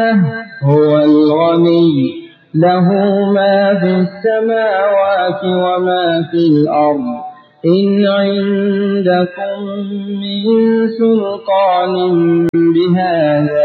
هو الغني له ما في السماوات وما في الأرض إن عندكم من سلطان بهذا